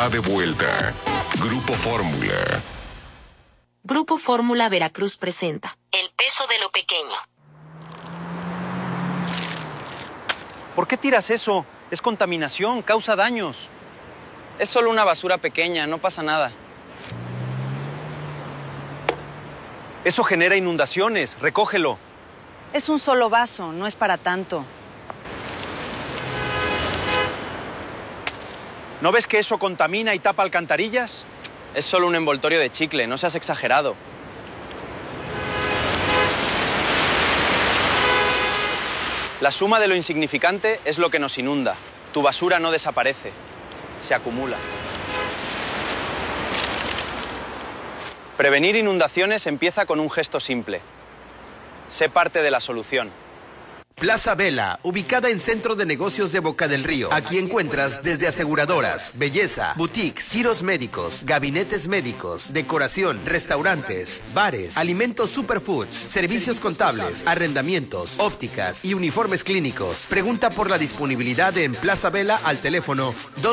está de vuelta. Grupo Fórmula. Grupo Fórmula Veracruz presenta El peso de lo pequeño. ¿Por qué tiras eso? Es contaminación, causa daños. Es solo una basura pequeña, no pasa nada. Eso genera inundaciones, recógelo. Es un solo vaso, no es para tanto. ¿No ves que eso contamina y tapa alcantarillas? Es solo un envoltorio de chicle, no seas exagerado. La suma de lo insignificante es lo que nos inunda. Tu basura no desaparece, se acumula. Prevenir inundaciones empieza con un gesto simple. Sé parte de la solución. Plaza Vela, ubicada en Centro de Negocios de Boca del Río. Aquí encuentras desde aseguradoras, belleza, boutiques, giros médicos, gabinetes médicos, decoración, restaurantes, bares, alimentos superfoods, servicios contables, arrendamientos, ópticas y uniformes clínicos. Pregunta por la disponibilidad en Plaza Vela al teléfono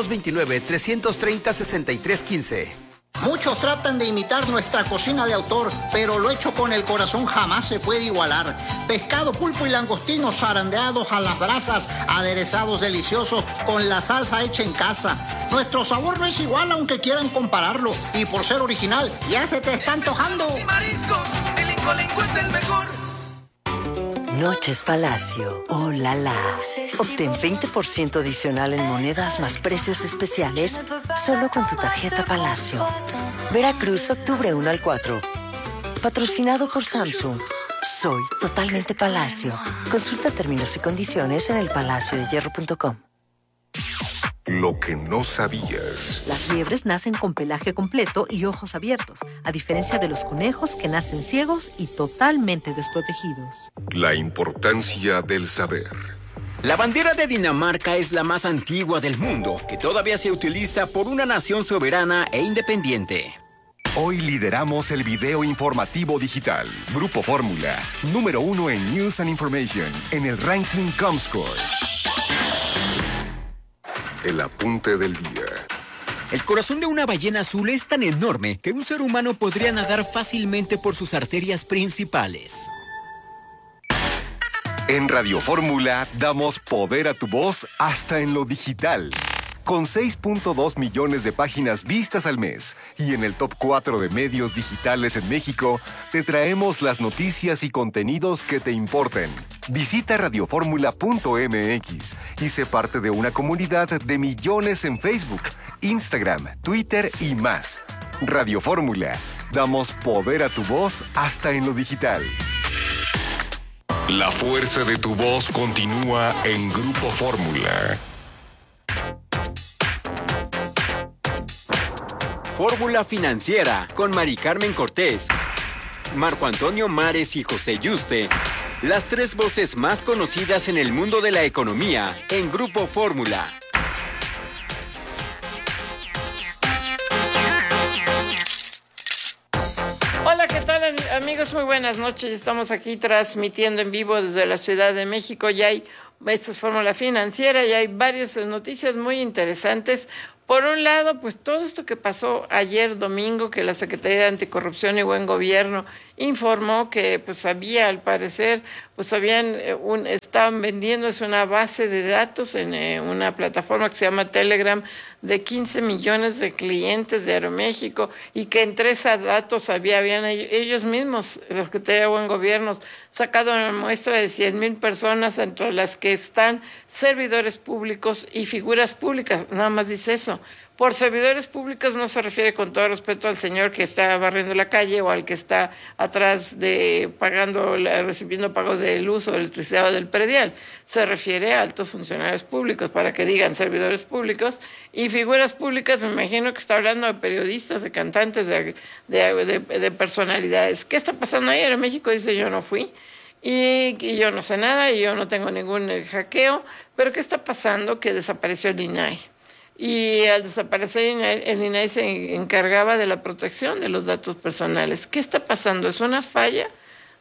229-330-6315. Muchos tratan de imitar nuestra cocina de autor, pero lo hecho con el corazón jamás se puede igualar. Pescado, pulpo y langostinos zarandeados a las brasas, aderezados deliciosos con la salsa hecha en casa. Nuestro sabor no es igual aunque quieran compararlo, y por ser original ya se te está antojando. Y mariscos, el Incolenco es el mejor. Noches Palacio, oh la la. Obtén 20% adicional en monedas más precios especiales solo con tu tarjeta Palacio. Veracruz, octubre 1 al 4. Patrocinado por Samsung. Soy totalmente Palacio. Consulta términos y condiciones en elpalaciodehierro.com. Lo que no sabías. Las liebres nacen con pelaje completo y ojos abiertos, a diferencia de los conejos que nacen ciegos y totalmente desprotegidos. La importancia del saber. La bandera de Dinamarca es la más antigua del mundo, que todavía se utiliza por una nación soberana e independiente. Hoy lideramos el video informativo digital. Grupo Fórmula, número 1 en News and Information, en el ranking Comscore. El apunte del día. El corazón de una ballena azul es tan enorme que un ser humano podría nadar fácilmente por sus arterias principales. En Radio Fórmula damos poder a tu voz hasta en lo digital. Con 6.2 millones de páginas vistas al mes y en el top 4 de medios digitales en México, te traemos las noticias y contenidos que te importen. Visita radioformula.mx y sé parte de una comunidad de millones en Facebook, Instagram, Twitter y más. Radio Fórmula, damos poder a tu voz hasta en lo digital. La fuerza de tu voz continúa en Grupo Fórmula. Fórmula Financiera con Mari Carmen Cortés, Marco Antonio Mares y José Yuste. Las tres voces más conocidas en el mundo de la economía en Grupo Fórmula. Hola, ¿qué tal amigos? Muy buenas noches. Estamos aquí transmitiendo en vivo desde la Ciudad de México. Ya hay, esto es Fórmula Financiera, ya hay varias noticias muy interesantes. Por un lado, pues todo esto que pasó ayer domingo, que la Secretaría de Anticorrupción y Buen Gobierno informó que pues había, al parecer, pues estaban vendiéndose una base de datos en una plataforma que se llama Telegram de 15 millones de clientes de Aeroméxico, y que entre esos datos habían ellos mismos, la Secretaría de Buen Gobierno, sacado una muestra de 100,000 personas, entre las que están servidores públicos y figuras públicas. Nada más dice eso. Por servidores públicos no se refiere, con todo respeto, al señor que está barriendo la calle o al que está atrás recibiendo pagos de luz o electricidad o del predial. Se refiere a altos funcionarios públicos, para que digan servidores públicos. Y figuras públicas, me imagino que está hablando de periodistas, de cantantes, de personalidades. ¿Qué está pasando ayer en México? Dice, yo no fui. Y yo no sé nada, y yo no tengo ningún hackeo. Pero ¿qué está pasando? Que desapareció el INAI. Y al desaparecer el INAI se encargaba de la protección de los datos personales. ¿Qué está pasando? ¿Es una falla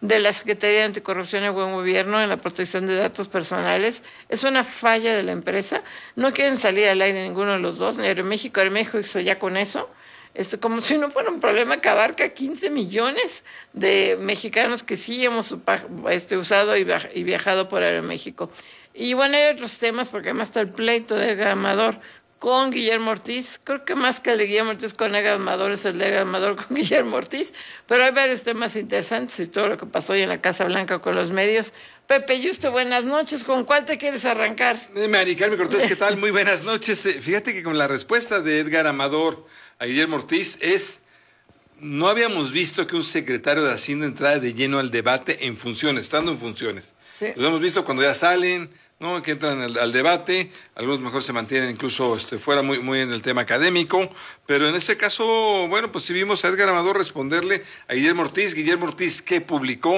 de la Secretaría de Anticorrupción y Buen Gobierno en la protección de datos personales. Es una falla de la empresa. No quieren salir al aire ninguno de los dos, ni Aeroméxico hizo ya con eso. Como si no fuera un problema que abarca 15 millones de mexicanos que sí hemos usado y viajado por Aeroméxico. Y bueno, hay otros temas, porque además está el pleito de Edgar Amador con Guillermo Ortiz. Creo que más que el de Guillermo Ortiz con Edgar Amador es el de Edgar Amador con Guillermo Ortiz, pero hay varios temas interesantes y todo lo que pasó hoy en la Casa Blanca con los medios. Pepe Yuste, buenas noches. ¿Con cuál te quieres arrancar? Mari Carmen Cortés, ¿qué tal? Muy buenas noches. Fíjate que con la respuesta de Edgar Amador a Guillermo Ortiz no habíamos visto que un secretario de Hacienda entrara de lleno al debate en funciones, estando en funciones. Sí. Los hemos visto cuando ya salen, ¿no? Que entran al debate, algunos mejor se mantienen incluso fuera muy en el tema académico, pero en este caso, bueno, pues sí vimos a Edgar Amador responderle a Guillermo Ortiz, ¿qué publicó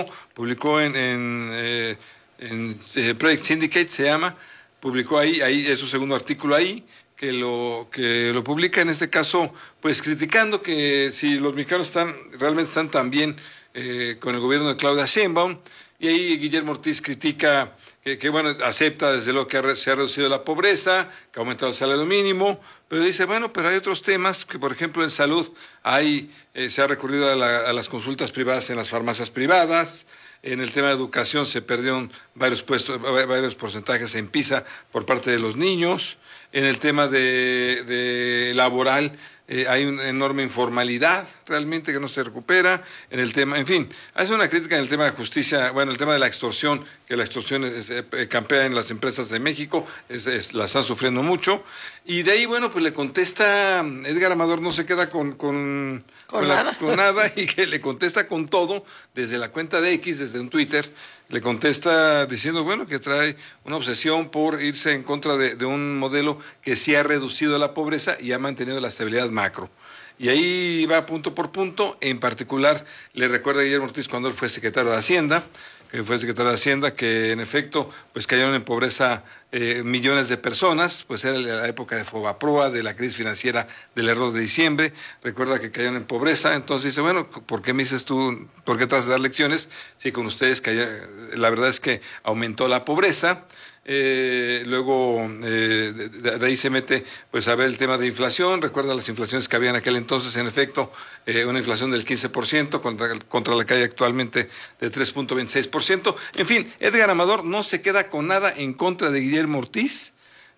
en Project Syndicate, se llama, publicó ahí es su segundo artículo ahí, que lo publica en este caso, pues criticando que si los mexicanos realmente están tan bien con el gobierno de Claudia Sheinbaum, y ahí Guillermo Ortiz critica que bueno, acepta desde luego que se ha reducido la pobreza, que ha aumentado el salario mínimo, pero dice, bueno, pero hay otros temas, que por ejemplo en salud se ha recurrido a las consultas privadas en las farmacias privadas, en el tema de educación se perdieron varios porcentajes en PISA por parte de los niños, en el tema de laboral hay una enorme informalidad realmente que no se recupera, en el tema, en fin, hace una crítica en el tema de justicia, bueno, el tema de la extorsión, que la extorsión campea en las empresas de México, la están sufriendo mucho, y de ahí, bueno, pues le contesta, Edgar Amador no se queda con nada, y que le contesta con todo, desde la cuenta de X, desde un Twitter, le contesta diciendo, bueno, que trae una obsesión por irse en contra de un modelo que sí ha reducido la pobreza y ha mantenido la estabilidad macro. Y ahí va punto por punto, en particular le recuerda a Guillermo Ortiz cuando él fue secretario de Hacienda, que en efecto pues cayeron en pobreza millones de personas, pues era la época de Fobaproa, de la crisis financiera del error de diciembre, recuerda que cayeron en pobreza, entonces dice, bueno, ¿por qué me dices tú, por qué tratas de dar lecciones? Si con ustedes la verdad es que aumentó la pobreza. Luego de ahí se mete pues a ver el tema de inflación, recuerda las inflaciones que había en aquel entonces, en efecto una inflación del 15% contra la que hay actualmente de 3.26%. En fin, Edgar Amador no se queda con nada en contra de Guillermo Ortiz.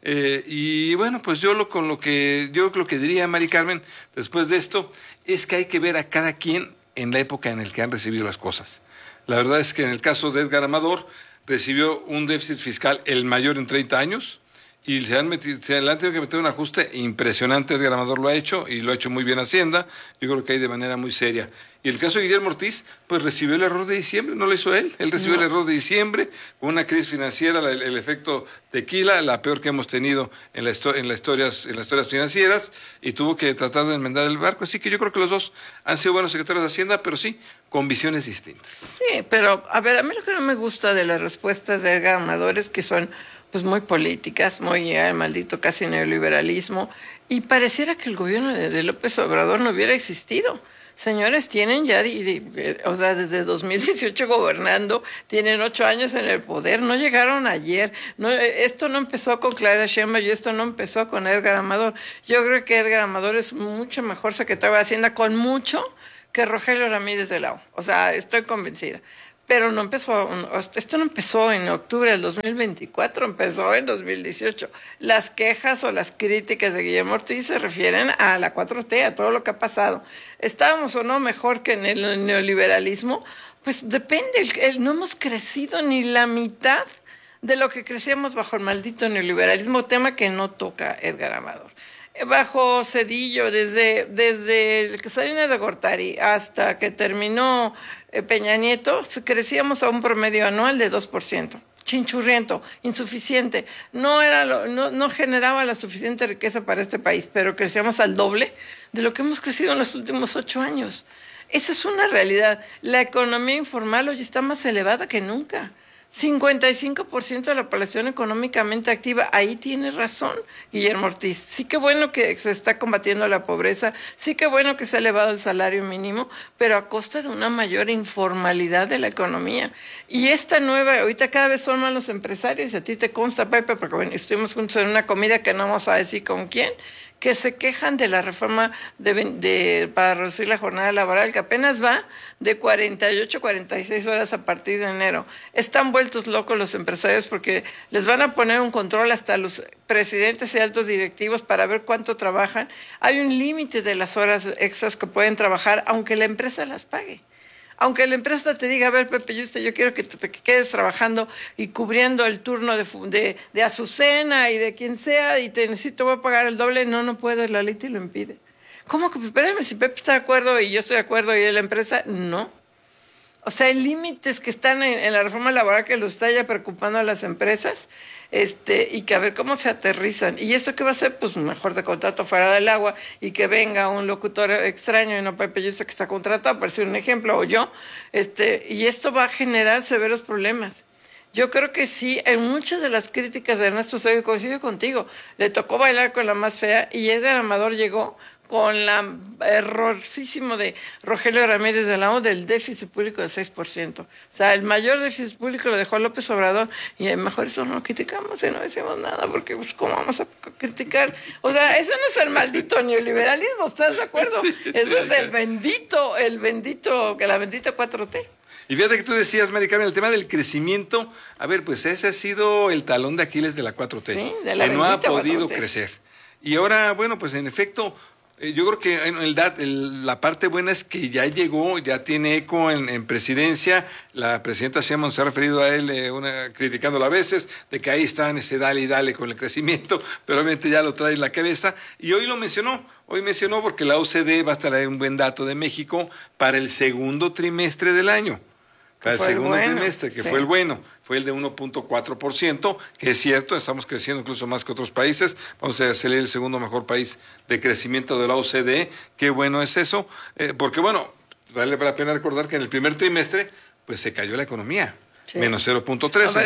Y bueno, pues yo lo que diría, Mari Carmen, después de esto, es que hay que ver a cada quien en la época en la que han recibido las cosas. La verdad es que en el caso de Edgar Amador, recibió un déficit fiscal el mayor en 30 años y se le han tenido que meter un ajuste impresionante. Edgar Amador lo ha hecho y lo ha hecho muy bien Hacienda, yo creo que hay de manera muy seria. Y el caso de Guillermo Ortiz, pues recibió el error de diciembre, no lo hizo él recibió el error de diciembre, con una crisis financiera, el efecto tequila, la peor que hemos tenido en las historias financieras, y tuvo que tratar de enmendar el barco. Así que yo creo que los dos han sido buenos secretarios de Hacienda, pero sí, con visiones distintas. Sí, pero a ver, a mí lo que no me gusta de las respuestas de Edgar Amador es que son pues muy políticas, muy maldito casi neoliberalismo, y pareciera que el gobierno de López Obrador no hubiera existido. Señores, tienen ya, desde 2018 gobernando, tienen 8 años en el poder, no llegaron ayer. No, esto no empezó con Claudia Sheinbaum y esto no empezó con Edgar Amador. Yo creo que Edgar Amador es mucho mejor secretario de Hacienda, con mucho, que Rogelio Ramírez de la O. O sea, estoy convencida. Pero esto no empezó en octubre del 2024, empezó en 2018. Las quejas o las críticas de Guillermo Ortiz se refieren a la 4T, a todo lo que ha pasado. ¿Estábamos o no mejor que en el neoliberalismo? Pues depende, no hemos crecido ni la mitad de lo que crecíamos bajo el maldito neoliberalismo, tema que no toca Edgar Amador. Bajo Cedillo, desde Salinas de Gortari hasta que terminó Peña Nieto, crecíamos a un promedio anual de 2%. Chinchurriento, insuficiente. No generaba la suficiente riqueza para este país, pero crecíamos al doble de lo que hemos crecido en los últimos 8 años. Esa es una realidad. La economía informal hoy está más elevada que nunca. 55% de la población económicamente activa. Ahí tiene razón Guillermo Ortiz. Sí que bueno que se está combatiendo la pobreza, sí que bueno que se ha elevado el salario mínimo, pero a costa de una mayor informalidad de la economía. Y esta nueva, ahorita cada vez son más los empresarios, y a ti te consta, Pepe, porque bueno, estuvimos juntos en una comida que no vamos a decir con quién, que se quejan de la reforma para reducir la jornada laboral, que apenas va de 48 a 46 horas a partir de enero. Están vueltos locos los empresarios porque les van a poner un control hasta los presidentes y altos directivos para ver cuánto trabajan. Hay un límite de las horas extras que pueden trabajar, aunque la empresa las pague. Aunque la empresa te diga, a ver, Pepe, yo quiero que te quedes trabajando y cubriendo el turno de Azucena y de quien sea, y te necesito, voy a pagar el doble. No puedo, la ley te lo impide. ¿Cómo que? Espérame, si Pepe está de acuerdo y yo estoy de acuerdo y la empresa, no. O sea, hay límites que están en la reforma laboral que los está ya preocupando a las empresas, y que a ver cómo se aterrizan. ¿Y esto qué va a ser? Pues mejor de contrato fuera del agua y que venga un locutor extraño y no Pepe Yuste que está contratado, por decir un ejemplo, o yo, y esto va a generar severos problemas. Yo creo que sí, en muchas de las críticas de Ernesto Zedillo coincido contigo. Le tocó bailar con la más fea y Edgar Amador llegó con la errorcísimo de Rogelio Ramírez de la O del déficit público del 6%. O sea, el mayor déficit público lo dejó López Obrador y a lo mejor eso no lo criticamos y no decimos nada, porque pues ¿cómo vamos a criticar? O sea, eso no es el maldito neoliberalismo, ¿estás de acuerdo? Sí, eso es la bendita 4T. Y fíjate que tú decías, Mari Carmen, el tema del crecimiento, a ver, pues ese ha sido el talón de Aquiles de la 4T, sí, de la que no ha podido 4T crecer. Y ahora, bueno, pues en efecto, yo creo que la parte buena es que ya llegó, ya tiene eco en presidencia. La presidenta Sheinbaum se ha referido a él, criticándolo a veces, de que ahí están, dale y dale con el crecimiento, pero obviamente ya lo trae en la cabeza. Y hoy lo mencionó, porque la OCDE va a traer un buen dato de México para el segundo trimestre del año. Para el segundo trimestre, que fue el bueno, fue el de 1.4%, que es cierto, estamos creciendo incluso más que otros países, vamos a ser el segundo mejor país de crecimiento de la OCDE, qué bueno es eso, porque bueno, vale la pena recordar que en el primer trimestre, pues se cayó la economía. Sí. Menos 0.3.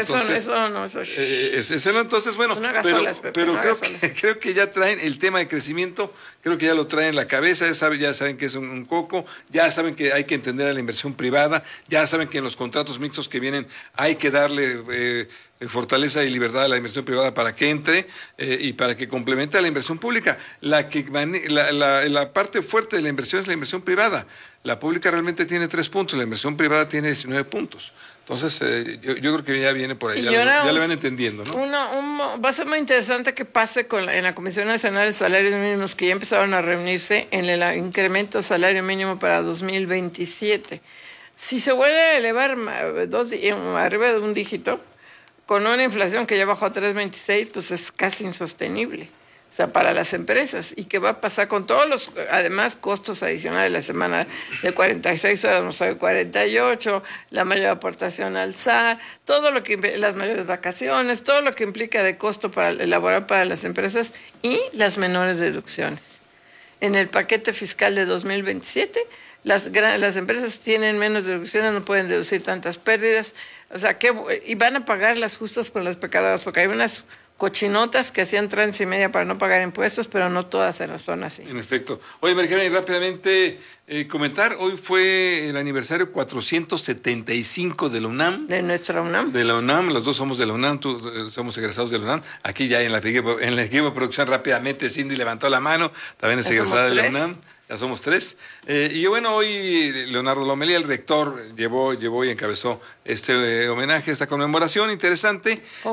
Entonces, bueno, pero creo que ya traen el tema de crecimiento, creo que ya lo traen en la cabeza, ya saben que es un coco, ya saben que hay que entender a la inversión privada, ya saben que en los contratos mixtos que vienen hay que darle fortaleza y libertad a la inversión privada para que entre y para que complemente a la inversión pública. La parte fuerte de la inversión es la inversión privada. La pública realmente tiene 3 puntos, la inversión privada tiene 19 puntos. Entonces, yo creo que ya viene por ahí, ya le van entendiendo, ¿no? Va a ser muy interesante que pase en la Comisión Nacional de Salarios Mínimos, que ya empezaron a reunirse en el incremento de salario mínimo para 2027. Si se vuelve a elevar arriba de un dígito, con una inflación que ya bajó a 3.26, pues es casi insostenible. O sea, para las empresas. ¿Y qué va a pasar con todos los, además, costos adicionales? La semana de 46 horas, no sabe, 48, la mayor aportación al SAR, todo lo que las mayores vacaciones, todo lo que implica de costo para elaborar para las empresas y las menores deducciones. En el paquete fiscal de 2027, las empresas tienen menos deducciones, no pueden deducir tantas pérdidas, o sea, y van a pagar las justas por las pecadoras, porque hay unas cochinotas que hacían tranza y media para no pagar impuestos, pero no todas son así. En efecto. Oye, María, rápidamente comentar, hoy fue el aniversario 475 de la UNAM. De nuestra UNAM. De la UNAM, los dos somos de la UNAM, somos egresados de la UNAM. Aquí ya en el equipo de producción rápidamente Cindy levantó la mano, también es egresada de la UNAM. Ya somos 3. Y bueno, hoy Leonardo Lomelí, el rector, llevó y encabezó este homenaje, esta conmemoración interesante.